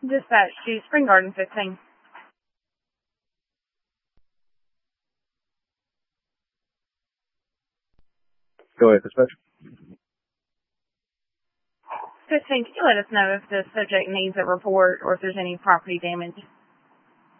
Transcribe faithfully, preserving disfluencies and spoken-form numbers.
Dispatch to Spring Garden fifteen. Go ahead, dispatch. fifteen, can you let us know if the subject needs a report or if there's any property damage?